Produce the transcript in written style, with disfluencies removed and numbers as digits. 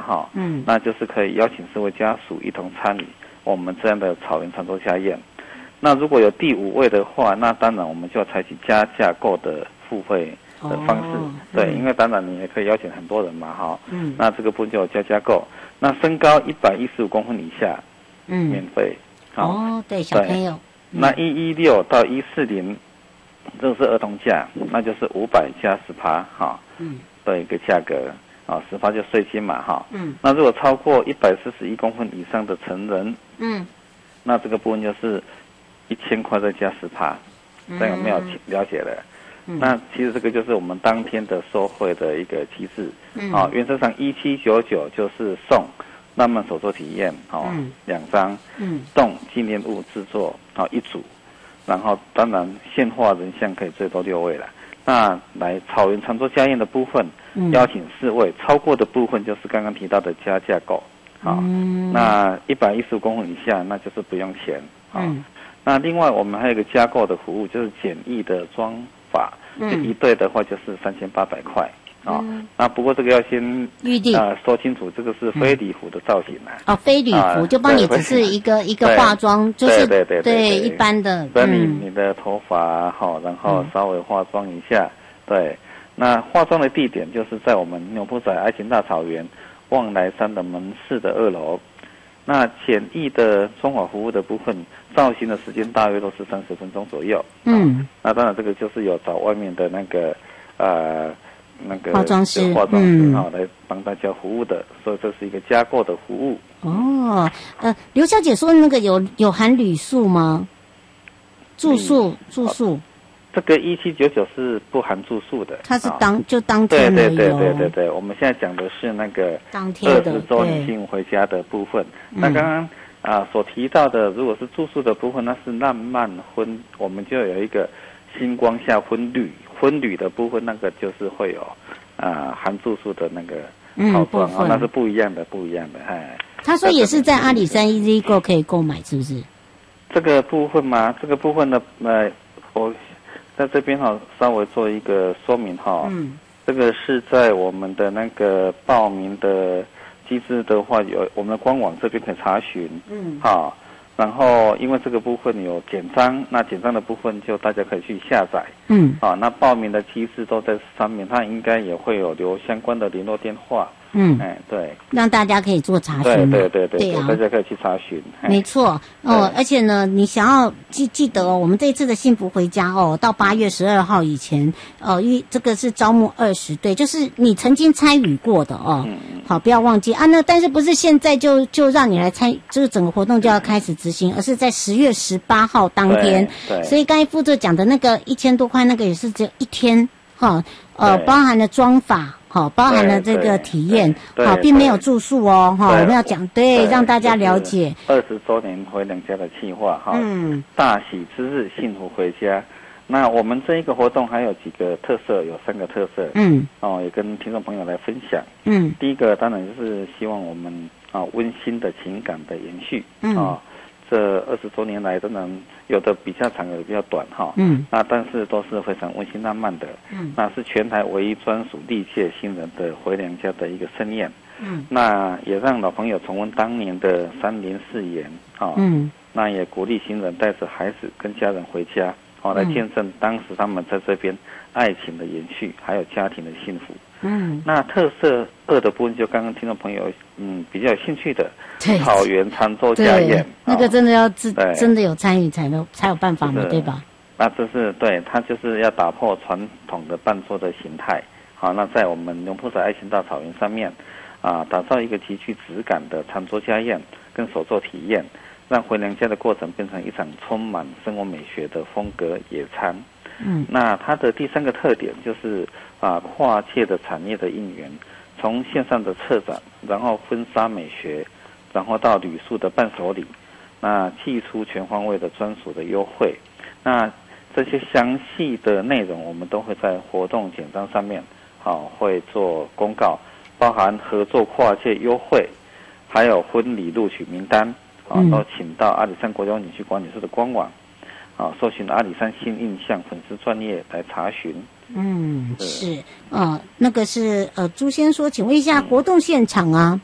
哈，那就是可以邀请4位家属一同参与我们这样的草原长洲家宴。那如果有第5位的话，那当然我们就要采取加价购的付费的方式，对，因为当然你也可以邀请很多人嘛，哈，那这个部分就有加购。那身高115公分以下，免费， 对，小朋友， 那116到140，这个是儿童价，那就是500加10%，哈，的一个价格。10%就税金嘛，哈，那如果超过141公分以上的成人，那这个部分就是1000块再加10%，这样有没有了解了？那其实这个就是我们当天的收费的一个机制，原则上1799就是送浪漫手作体验，2张，动纪念物制作1组，然后当然现画人像可以最多6位了。那来草原长洲家宴的部分，邀请4位，超过的部分就是刚刚提到的加价购，那115公分以下那就是不用钱，那另外我们还有一个加购的服务，就是简易的妆法，就一对的话就是3800块。那不过这个要先预定说清楚，这个是非礼服的造型非礼服就帮你只是一个化妆，就是对一般的， 把你的头发然后稍微化妆一下，对。那化妆的地点就是在我们牛埔仔爱情大草原望来山的门市的2楼。那简易的妆法服务的部分，造型的时间大约都是30分钟左右。那当然这个就是有找外面的那个化妆师来帮大家服务的，所以这是一个加购的服务。 刘小姐说那个有含旅宿吗？住宿这个 1799是不含住宿的， 它是当天而已。 对，我们现在讲的是那个当天的 20周年庆回家的部分。那刚刚所提到的，如果是住宿的部分，那是浪漫婚，我们就有一个星光下婚旅的部分，那个就是会有含住宿的那个套装，那是不一样的。 他说也是在阿里山 EasyGo 可以购买，是不是？ 这个部分吗？这个部分呢，我在这边稍微做一个说明这个是在我们的那个报名的机制的话，有我们的官网这边可以查询，然后因为这个部分有简章，那简章的部分就大家可以去下载，那报名的机制都在上面，它应该也会有留相关的联络电话，对， 让大家可以做查询， 对，大家可以去查询， 没错而且呢，你想要记得我们这一次的幸福回家到8月12号以前因为这个是招募20对，就是你曾经参与过的好，不要忘记那但是不是现在就让你来参，就是整个活动就要开始执行，而是在10月18号当天，所以刚才副座讲的那个1000多块，那个也是只有1天包含了妆法。包含了这个体验，并没有住宿我们要讲让大家了解 20周年回娘家的计划大喜之日幸福回家。那我们这一个活动还有几个特色，有3个特色，也跟听众朋友来分享。第一个当然就是希望我们温馨的情感的延续这20多年来，当然有的比较长，有的比较短那但是都是非常温馨浪漫的。那是全台唯一专属历届新人的回娘家的一个盛宴。那也让老朋友重温当年的304言那也鼓励新人带着孩子跟家人回家来见证当时他们在这边爱情的延续，还有家庭的幸福。那特色2的部分，就刚刚听众朋友比较有兴趣的草原长洲家宴， 那个真的要真的有参与才有办法嘛，对吧？ 那这是对，它就是要打破传统的办桌的形态。那在我们牛埔仔爱情大草原上面打造一个极具质感的长洲家宴跟手作体验，让回娘家的过程变成一场充满生活美学的风格野餐。那它的第3个特点就是跨界的产业的应援，从线上的策展，然后婚纱美学，然后到旅宿的伴手礼，那寄出全方位的专属的优惠。那这些详细的内容我们都会在活动简章上面会做公告，包含合作跨界优惠，还有婚礼录取名单都请到阿里山国家风景区管理处的官网搜寻阿里山新印象粉丝专页来查询。 是那个是朱先说，请问一下活动现场